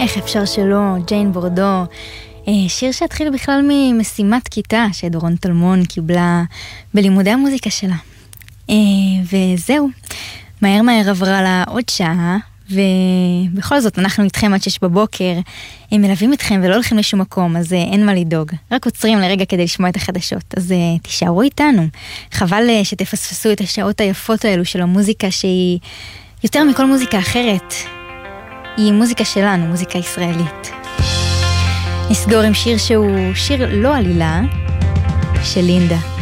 איך אפשר שלא, ג'יין בורדו, שיר שהתחיל בכלל ממשימת כיתה שדורון טלמון קיבלה בלימודי המוזיקה שלה. וזהו, מהר עברה לה עוד שעה, ובכל זאת אנחנו איתכם עד 6 בבוקר, הם מלווים אתכם ולא הולכים לשום מקום, אז אין מה לדאוג, רק עוצרים לרגע כדי לשמוע את החדשות, אז תישארו איתנו. חבל שתפספסו את השעות היפות האלו של המוזיקה שהיא יותר מכל מוזיקה אחרת, היא מוזיקה שלנו, מוזיקה ישראלית. נסגור עם שיר שהוא שיר לא עלילה, של לינדה.